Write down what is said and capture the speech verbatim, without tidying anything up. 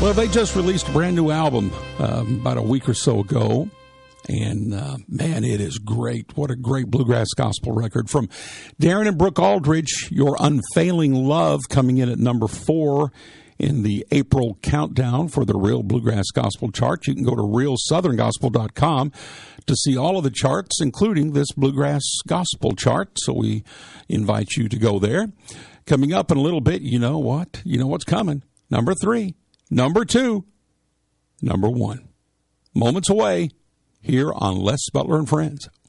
Well, they just released a brand new album um, about a week or so ago. And, uh, man, it is great. What a great bluegrass gospel record. From Darren and Brooke Aldridge, Your Unfailing Love, coming in at number four in the April countdown for the Real Bluegrass Gospel chart. You can go to real southern gospel dot com to see all of the charts, including this Bluegrass Gospel chart. So we invite you to go there. Coming up in a little bit, you know what? You know what's coming. Number three, number two, number one. Moments away here on Les Butler and Friends.